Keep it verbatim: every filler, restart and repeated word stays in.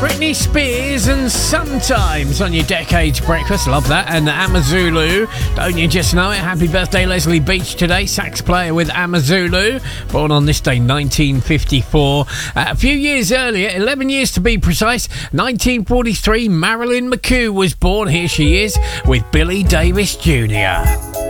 Britney Spears and Sometimes on your Decades Breakfast. Love that. And Amazulu, don't you just know it? Happy birthday, Leslie Beach today. Sax player with Amazulu. Born on this day, nineteen fifty-four. Uh, a few years earlier, eleven years to be precise, nineteen forty-three, Marilyn McCoo was born. Here she is with Billy Davis Junior